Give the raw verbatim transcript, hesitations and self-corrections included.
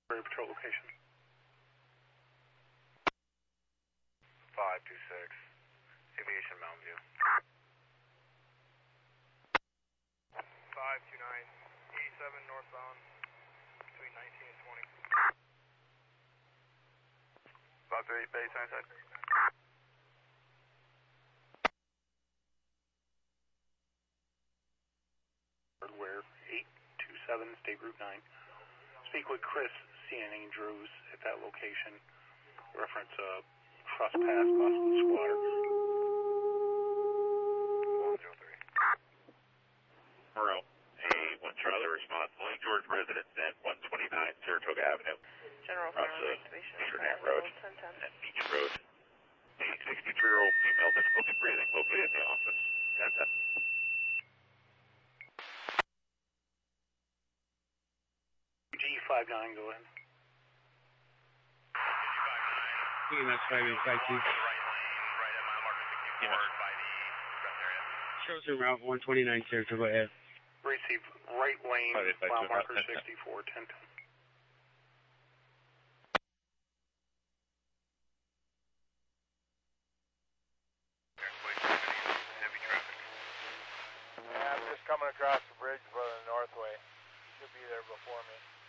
Patrol location. five two six, Aviation Mountain View. five two nine, eighty-seven northbound, between nineteen and twenty. five two eight, base, inside. Hardware eight two seven, State Route nine. Speak with Chris C N Andrews at that location. Reference uh, trespass, possible squatter. one zero three. Morrow, a one Charlie response, William George residence at one twenty-nine Saratoga Avenue. General Across Fire uh, Station. Amsterdam Road ten ten. and Beach Road. A sixty-three-year-old female difficulty breathing located in the office. ten ten. G five nine, go ahead. E M S five eight five two. Right lane, right at mile marker sixty-four by the rest area. Shows en route one twenty-nine Saratoga Ave. Receive right lane, five eight five two, mile marker ten ten. sixty-four, ten ten. Heavy traffic. Yeah, I'm just coming across the bridge for the Northway. Should be there before me.